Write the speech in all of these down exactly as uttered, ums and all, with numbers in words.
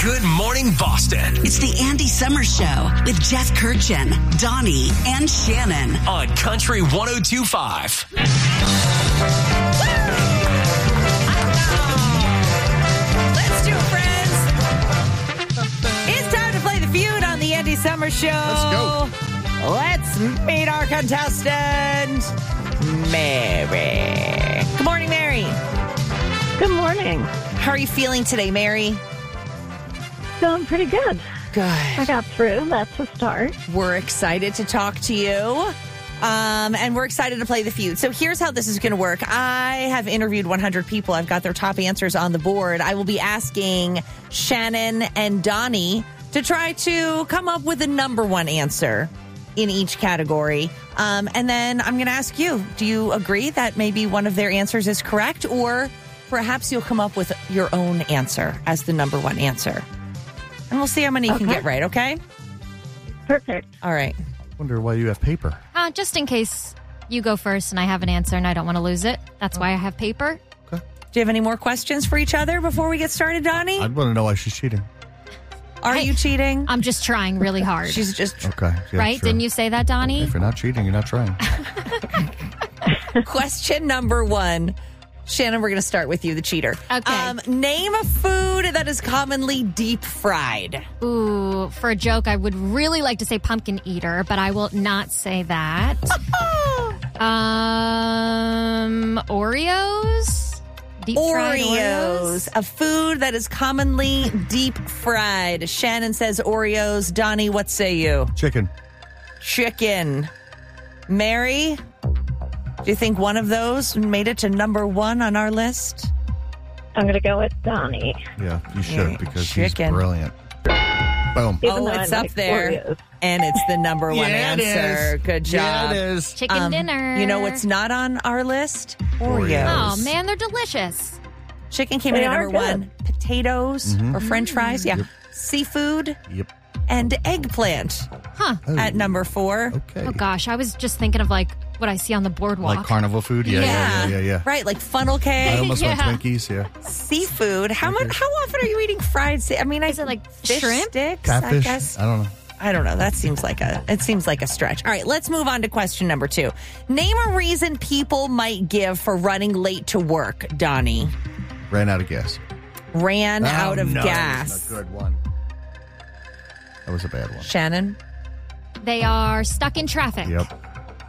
Good Morning Boston. It's the Andy Summers Show with Jeff Kirchin, Donnie, and Shannon. On Country one oh two point five. Let's do it, friends. It's time to play the feud on the Andy Summers Show. Let's go. Let's meet our contestant, Mary. Good morning, Mary. Good morning. How are you feeling today, Mary? Feeling pretty good. Good. I got through. That's a start. We're excited to talk to you. Um, and we're excited to play the feud. So here's how this is going to work. I have interviewed one hundred people. I've got their top answers on the board. I will be asking Shannon and Donnie to try to come up with a number one answer in each category. Um, and then I'm going to ask you, do you agree that maybe one of their answers is correct? Or perhaps you'll come up with your own answer as the number one answer. And we'll see how many you Okay. can get right, okay? Perfect. All right. Wonder why you have paper. Uh, just in case you go first and I have an answer and I don't want to lose it. That's why I have paper. Okay. Do you have any more questions for each other before we get started, Donnie? I'd want to know why she's cheating. Are Hey, you cheating? I'm just trying really hard. She's just Okay. Yeah, right? sure. Didn't you say that, Donnie? If you're not cheating, you're not trying. question number one. Shannon, we're going to start with you, the cheater. Okay. Um, name a food that is commonly deep fried. Ooh, for a joke, I would really like to say pumpkin eater, but I will not say that. um, Oreos? Deep fried Oreos, a food that is commonly deep fried. Shannon says Oreos. Donnie, what say you? Chicken. Chicken. Mary, do you think one of those made it to number one on our list? I'm going to go with Donnie. Yeah, you should Yeah, because chicken. he's brilliant. Boom. Even Oh, though I it's up like there. Oreos. And it's the number one Yeah, it answer. is. Good job. Yeah, it is. Chicken Um, dinner. You know what's not on our list? Oreos. Oreos. Oh, man, they're delicious. Chicken came They in at are number good. one. Potatoes or French fries. Yeah. Yep. Seafood Yep. and eggplant Huh. at number four. Okay. Oh, gosh. I was just thinking of, like, what I see on the boardwalk. Like carnival food? Yeah, yeah, yeah, yeah. yeah. Right, like funnel I cake, almost went Yeah. Twinkies, yeah. seafood. How much? How often are you eating fried? Se- I mean, I Is it like fish shrimp? sticks? Catfish? I guess. I don't know. I don't know. That seems like a it seems like a stretch. All right, let's move on to question number two. Name a reason people might give for running late to work. Donnie Ran out of gas. ran Oh, out of no, gas. That's a good one. That was a bad one. Shannon. They are stuck in traffic. Yep.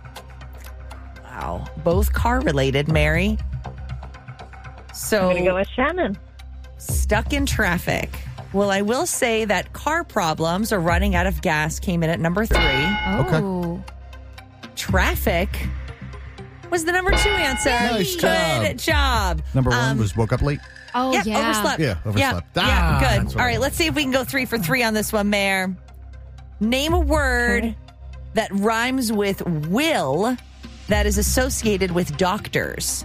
Wow, both car related. Mary. So I'm going to go with Shannon. stuck in traffic. Well, I will say that car problems or running out of gas came in at number three. Oh. Traffic was the number two answer. Nice Good job. Number one Um, was woke up late. Oh, yeah, yeah. overslept. Yeah, overslept. Yeah, Ah, yeah, good. that's what All I right, want. let's see if we can go three for three on this one, Mayor. Name a word Okay. that rhymes with will that is associated with doctors.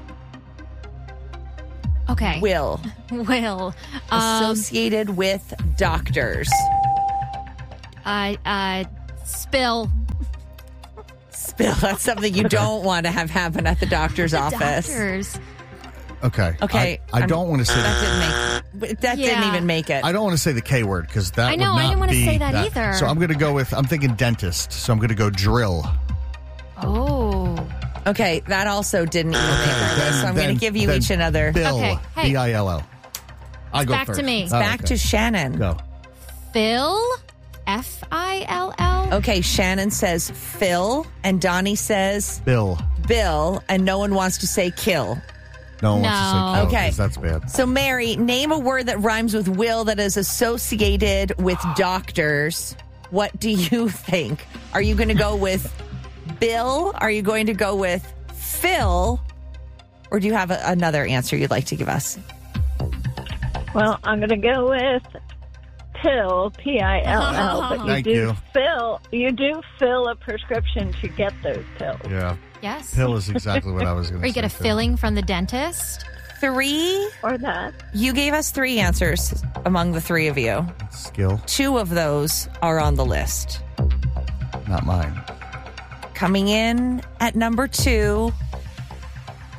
Okay. Will. Will. Um, Associated with doctors. uh, uh, spill. Spill. That's something you don't want to have happen at the doctor's office. Doctors. Okay. Okay, I, I I'm- don't want to say That that. didn't make. That didn't Yeah. even make it. I don't want to say the K word because that I know, would I not didn't wanna be say that either. So I'm going to go with, I'm thinking dentist. So I'm going to go drill. Oh. Okay, that also didn't even make our list. So I'm going Then- to give you then each another. Bill. Okay, hey. B I L L. I go back to first. me. Oh, Back okay. to Shannon. Go. Phil. F I L L. Okay, Shannon says Phil, and Donnie says Bill. Bill, and no one wants to say kill. No one wants to say No. kill Okay. 'cause that's bad. So, Mary, name a word that rhymes with will that is associated with doctors. What do you think? Are you going to go with Bill? Are you going to go with Phil? Or do you have a, another answer you'd like to give us? Well, I'm going to go with pill, P I L L. But you Thank do you. fill, you do fill a prescription to get those pills. Yeah. Yes. Pill is exactly what I was going Or to say. you get a too. filling from the dentist. Three? Or that. You gave us three answers among the three of you. Skill. Two of those are on the list. Not mine. Coming in at number two,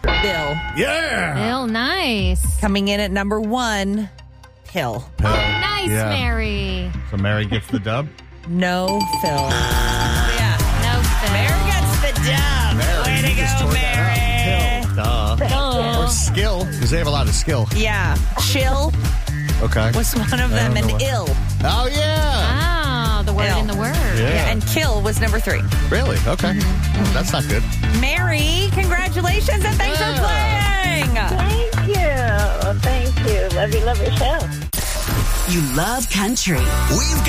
Bill. Yeah. Bill, nice. Coming in at number one, Pill. Pill. Oh, Nice, Yeah. Mary. So Mary gets the dub. No, Phil. Yeah. No, Phil. Mary gets the dub. Way to you just go, tore Mary. that up. Hill. Duh. Oh. Or skill, because they have a lot of skill. Yeah. Chill Okay. was one of them, I don't and know what- ill. Oh, yeah. Oh, the word Ill. in the word. Yeah. Yeah, and kill was number three. Really? Okay. Mm-hmm. Well, that's not good. Mary, congratulations and thanks Yeah. for playing. Thank you. Thank you. Love you, love your show. You love country. We've